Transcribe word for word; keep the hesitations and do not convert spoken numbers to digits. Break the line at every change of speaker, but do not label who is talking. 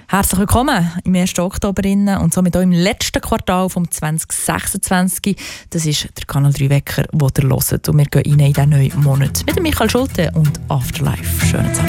Herzlich willkommen im ersten Oktober und somit auch im letzten Quartal vom zwanzig sechsundzwanzig. Das ist der Kanal drei Wecker, den ihr hört. Und wir gehen rein in diesen neuen Monat mit Michael Schulte und Afterlife. Schönen Tag.